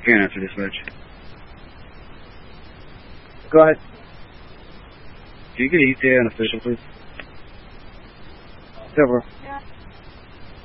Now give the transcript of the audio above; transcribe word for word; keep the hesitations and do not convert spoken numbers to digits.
Can't answer dispatch. Go ahead. Can you get E T A unofficial, please? Silver.